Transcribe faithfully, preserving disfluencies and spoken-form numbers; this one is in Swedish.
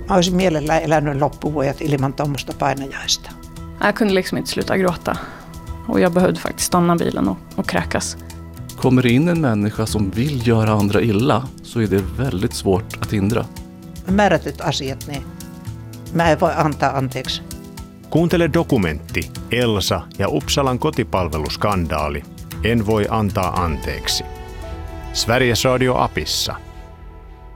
Mä olisin mielellään elänyt loppuvuodet ilman tuommoista painajaista. Jag kunde liksom inte sluta gråta. Och jag behövde faktiskt stanna bilen och, och kräkas. Kommer det in en människa som vill göra andra illa så är det väldigt svårt att hindra. Määrätyt asiat, niin mä en voi antaa anteeksi. Kuuntele dokumentti Elsa ja Uppsalan kotipalveluskandaali. En voi antaa anteeksi. Sveriges Radio-apissa.